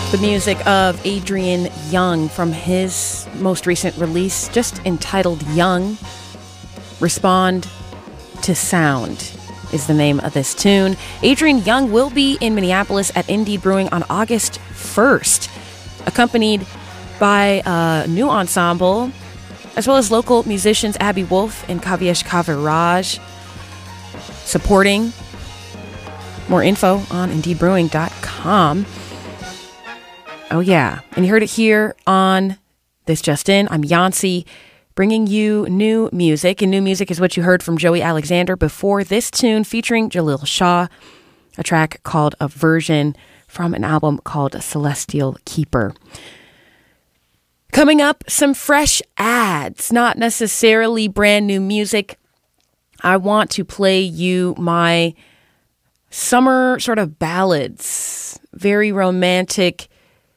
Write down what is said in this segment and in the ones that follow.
The music of Adrian Younge from his most recent release, just entitled Young. Respond to Sound is the name of this tune. Adrian Younge will be in Minneapolis at Indie Brewing on August 1st, accompanied by a new ensemble, as well as local musicians Abby Wolf and Kavyesh Kaviraj supporting. More info on indiebrewing.com. Oh, yeah. And you heard it here on This Just In. I'm Yancy, bringing you new music. And new music is what you heard from Joey Alexander before this tune featuring Jalil Shah, a track called Aversion from an album called Celestial Keeper. Coming up, some fresh ads, not necessarily brand new music. I want to play you my summer sort of ballads, very romantic,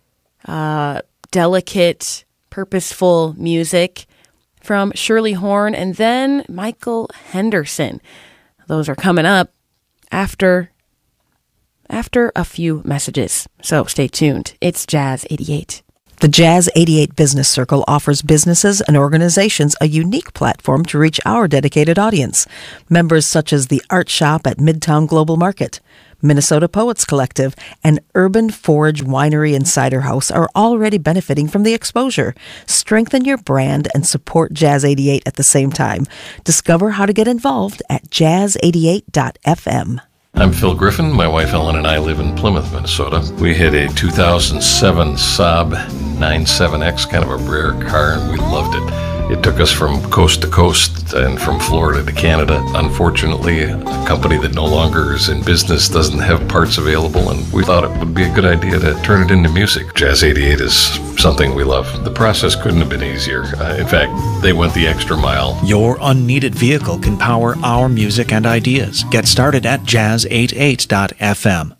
delicate, purposeful music from Shirley Horn and then Michael Henderson. Those are coming up after a few messages. So stay tuned. It's Jazz 88. The Jazz 88 Business Circle offers businesses and organizations a unique platform to reach our dedicated audience. Members such as the Art Shop at Midtown Global Market, Minnesota Poets Collective, and Urban Forge Winery and Cider House are already benefiting from the exposure. Strengthen your brand and support Jazz 88 at the same time. Discover how to get involved at jazz88.fm. I'm Phil Griffin. My wife Ellen and I live in Plymouth, Minnesota. We had a 2007 Saab 97X, kind of a rare car, and we loved it. It took us from coast to coast and from Florida to Canada. Unfortunately, a company that no longer is in business doesn't have parts available, and we thought it would be a good idea to turn it into music. Jazz 88 is something we love. The process couldn't have been easier. In fact, they went the extra mile. Your unneeded vehicle can power our music and ideas. Get started at jazz88.fm.